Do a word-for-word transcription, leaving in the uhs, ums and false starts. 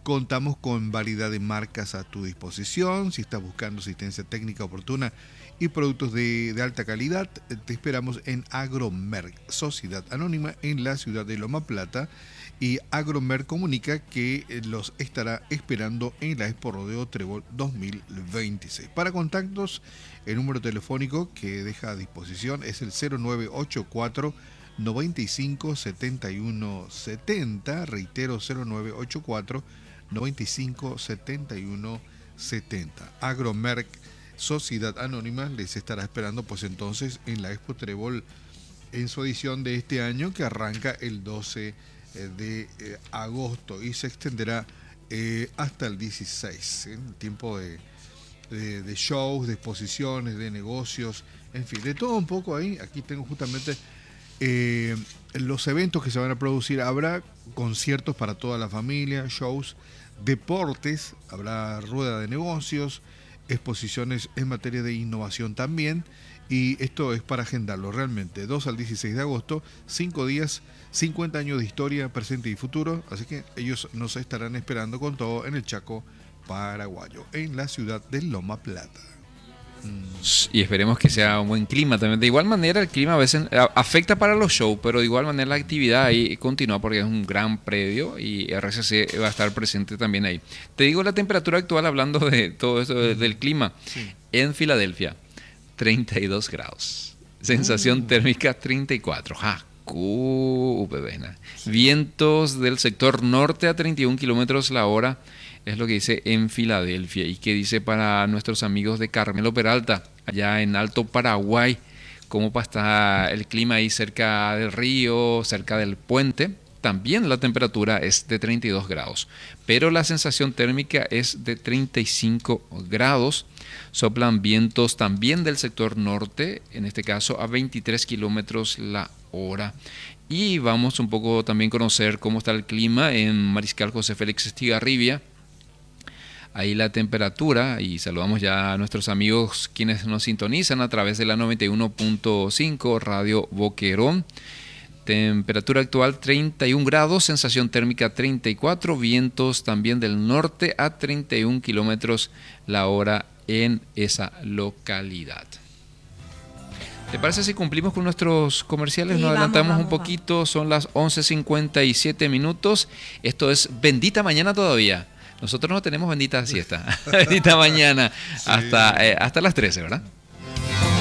Contamos con variedad de marcas a tu disposición. Si estás buscando asistencia técnica oportuna y productos de, de alta calidad, te esperamos en Agromerc, Sociedad Anónima en la ciudad de Loma Plata. Y Agromerc comunica que los estará esperando en la Expo Rodeo Trébol dos mil veintiséis. Para contactos, el número telefónico que deja a disposición es el cero nueve ocho cuatro noventa y cinco setenta y uno setenta. Reitero, cero nueve ocho cuatro noventa y cinco setenta y uno setenta. Agromerc, Sociedad Anónima, les estará esperando pues entonces en la Expo Trébol en su edición de este año, que arranca el doce de eh, agosto y se extenderá eh, hasta el dieciséis, ¿eh? Tiempo de, de, de shows, de exposiciones, de negocios, en fin, de todo un poco ahí. Aquí tengo justamente eh, los eventos que se van a producir. Habrá conciertos para toda la familia, shows, deportes, habrá rueda de negocios, exposiciones en materia de innovación también. Y esto es para agendarlo realmente, dos al dieciséis de agosto, cinco días, cincuenta años de historia, presente y futuro. Así que ellos nos estarán esperando con todo en el Chaco paraguayo, en la ciudad de Loma Plata. Y esperemos que sea un buen clima también. De igual manera, el clima a veces afecta para los shows, pero de igual manera la actividad ahí continúa porque es un gran predio y R C C va a estar presente también ahí. Te digo la temperatura actual, hablando de todo esto del clima, sí. En Filadelfia, treinta y dos grados. Sensación uh. térmica treinta y cuatro. Ja, cu, sí. Vientos del sector norte a treinta y un kilómetros la hora. Es lo que dice en Filadelfia. Y que dice para nuestros amigos de Carmelo Peralta, allá en Alto Paraguay, cómo está el clima ahí cerca del río, cerca del puente. También la temperatura es de treinta y dos grados, pero la sensación térmica es de treinta y cinco grados. Soplan vientos también del sector norte, en este caso a veintitrés kilómetros la hora. Y vamos un poco también a conocer cómo está el clima en Mariscal José Félix Estigarribia. Ahí la temperatura, y saludamos ya a nuestros amigos quienes nos sintonizan a través de la noventa y uno punto cinco Radio Boquerón. Temperatura actual treinta y un grados, sensación térmica treinta y cuatro, vientos también del norte a treinta y un kilómetros la hora en esa localidad. ¿Te parece si cumplimos con nuestros comerciales? Sí, nos vamos, adelantamos vamos, un poquito, vamos. Son las once cincuenta y siete minutos. Esto es Bendita Mañana todavía. Nosotros no tenemos bendita siesta. Bendita mañana, sí. hasta, eh, hasta las trece, ¿verdad?